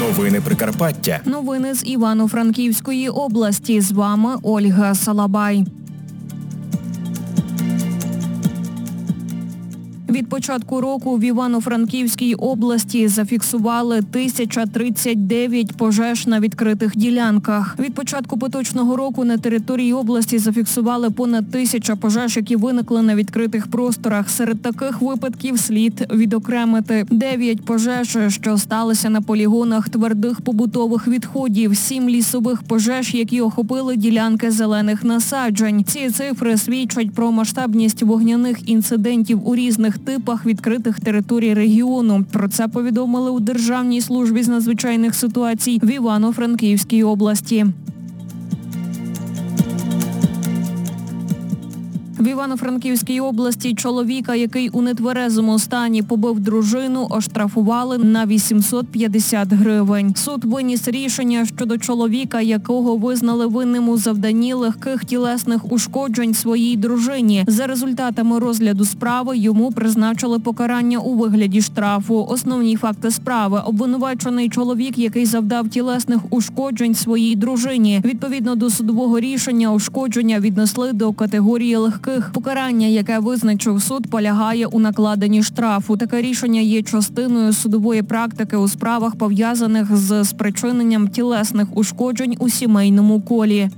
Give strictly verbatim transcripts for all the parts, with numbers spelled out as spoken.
Новини Прикарпаття. Новини з Івано-Франківської області. З вами Ольга Салабай. Від початку року в Івано-Франківській області зафіксували тисяча тридцять дев'ять пожеж на відкритих ділянках. Від початку поточного року на території області зафіксували понад тисяча пожеж, які виникли на відкритих просторах. Серед таких випадків слід відокремити дев'ять пожеж, що сталися на полігонах твердих побутових відходів, сім лісових пожеж, які охопили ділянки зелених насаджень. Ці цифри свідчать про масштабність вогняних інцидентів у різних типах відкритих територій регіону. Про це повідомили у Державній службі з надзвичайних ситуацій в Івано-Франківській області. В Івано-Франківській області чоловіка, який у нетверезому стані побив дружину, оштрафували на вісімсот п'ятдесят гривень. Суд виніс рішення щодо чоловіка, якого визнали винним у завданні легких тілесних ушкоджень своїй дружині. За результатами розгляду справи йому призначили покарання у вигляді штрафу. Основні факти справи: обвинувачений чоловік, який завдав тілесних ушкоджень своїй дружині. Відповідно до судового рішення, ушкодження віднесли до категорії легких. Покарання, яке визначив суд, полягає у накладенні штрафу. Таке рішення є частиною судової практики у справах, пов'язаних з спричиненням тілесних ушкоджень у сімейному колі.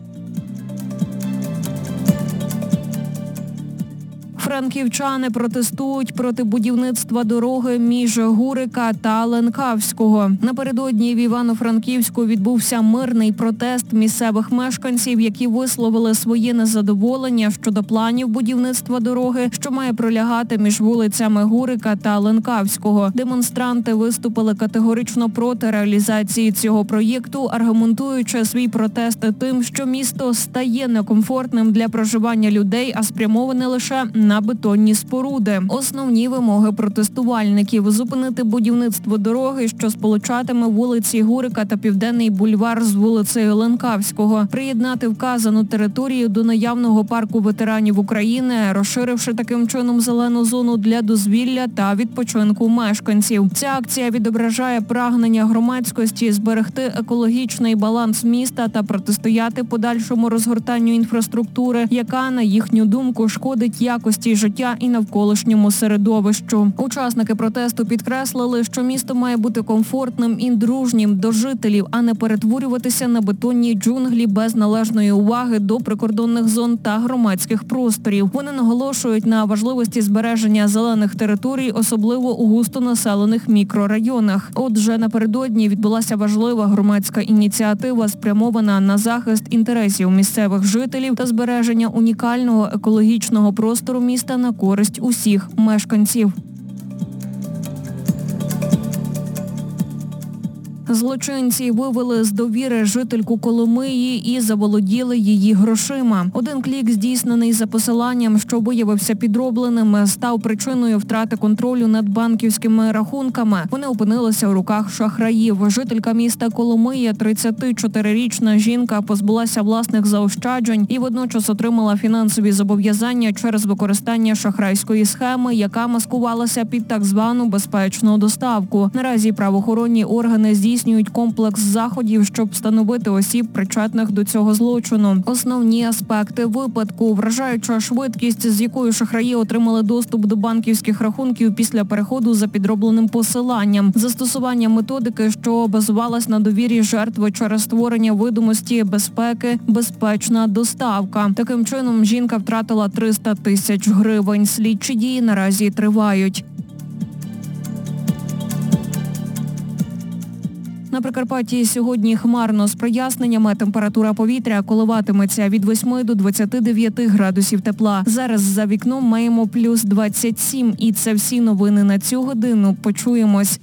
Франківчани протестують проти будівництва дороги між Гурика та Ленкавського. Напередодні в Івано-Франківську відбувся мирний протест місцевих мешканців, які висловили своє незадоволення щодо планів будівництва дороги, що має пролягати між вулицями Гурика та Ленкавського. Демонстранти виступили категорично проти реалізації цього проєкту, аргументуючи свій протест тим, що місто стає некомфортним для проживання людей, а спрямоване лише на бетонні споруди. Основні вимоги протестувальників – зупинити будівництво дороги, що сполучатиме вулиці Гурика та Південний бульвар з вулицею Ленкавського, приєднати вказану територію до наявного парку ветеранів України, розширивши таким чином зелену зону для дозвілля та відпочинку мешканців. Ця акція відображає прагнення громадськості зберегти екологічний баланс міста та протистояти подальшому розгортанню інфраструктури, яка, на їхню думку, шкодить якості життя і навколишньому середовищу. Учасники протесту підкреслили, що місто має бути комфортним і дружнім до жителів, а не перетворюватися на бетонні джунглі без належної уваги до прикордонних зон та громадських просторів. Вони наголошують на важливості збереження зелених територій, особливо у густонаселених мікрорайонах. Отже, напередодні відбулася важлива громадська ініціатива, спрямована на захист інтересів місцевих жителів та збереження унікального екологічного простору міста на користь усіх мешканців. Злочинці вивели з довіри жительку Коломиї і заволоділи її грошима. Один клік, здійснений за посиланням, що виявився підробленим, став причиною втрати контролю над банківськими рахунками. Вони опинилися у руках шахраїв. Жителька міста Коломия, тридцятичотирирічна жінка, позбулася власних заощаджень і водночас отримала фінансові зобов'язання через використання шахрайської схеми, яка маскувалася під так звану безпечну доставку. Наразі правоохоронні органи здійснюють комплекс заходів, щоб встановити осіб, причетних до цього злочину. Основні аспекти випадку: вражаюча швидкість, з якою шахраї отримали доступ до банківських рахунків після переходу за підробленим посиланням, застосування методики, що базувалась на довірі жертви через створення видимості безпеки, безпечна доставка. Таким чином, жінка втратила триста тисяч гривень. Слідчі дії наразі тривають. На Прикарпатті сьогодні хмарно з проясненнями. Температура повітря коливатиметься від восьми до двадцяти дев'яти градусів тепла. Зараз за вікном маємо плюс двадцять сім. І це всі новини на цю годину. Почуємось.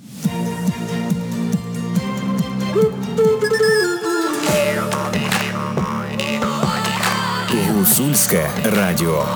Гуцульське радіо.